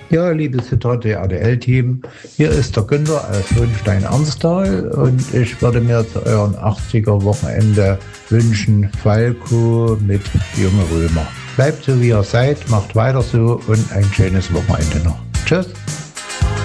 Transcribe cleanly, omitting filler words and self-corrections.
Ja, liebes Hitradio RTL-Team, hier ist der Günther aus Hohenstein-Ernsthal und ich würde mir zu eurem 80er-Wochenende wünschen Falco mit Junge Römer. Bleibt so wie ihr seid, macht weiter so und ein schönes Wochenende noch. Tschüss.